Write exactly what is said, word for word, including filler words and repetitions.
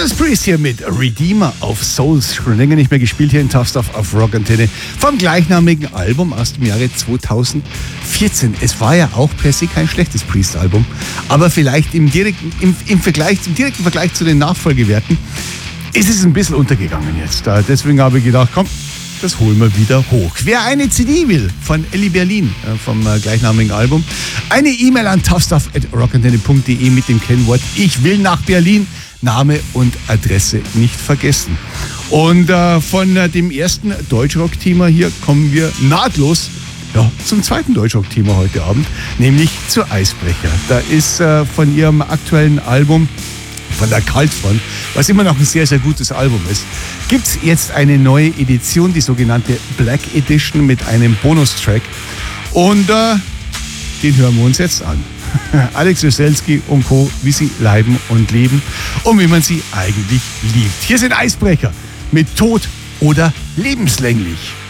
Judas Priest hier mit Redeemer of Souls. Schon länger nicht mehr gespielt hier in Tough Stuff auf Rock Antenne. Vom gleichnamigen Album aus dem Jahre zweitausendvierzehn. Es war ja auch per se kein schlechtes Priest-Album, aber vielleicht im direkten, im, im, Vergleich, im direkten Vergleich zu den Nachfolgewerten ist es ein bisschen untergegangen jetzt. Deswegen habe ich gedacht, komm, das holen wir wieder hoch. Wer eine C D will von Elli Berlin, vom gleichnamigen Album, eine E-Mail an toughstuff at rockantenne punkt de mit dem Kennwort Ich will nach Berlin, Name und Adresse nicht vergessen. Und äh, von äh, dem ersten Deutschrock-Thema hier kommen wir nahtlos ja, zum zweiten Deutschrock-Thema heute Abend, nämlich zu Eisbrecher. Da ist äh, von ihrem aktuellen Album, von der Kaltfront, was immer noch ein sehr, sehr gutes Album ist, gibt es jetzt eine neue Edition, die sogenannte Black Edition mit einem Bonustrack. Und äh, den hören wir uns jetzt an. Alex Weselski und Co., wie sie leiden und leben und wie man sie eigentlich liebt. Hier sind Eisbrecher mit Tod oder lebenslänglich.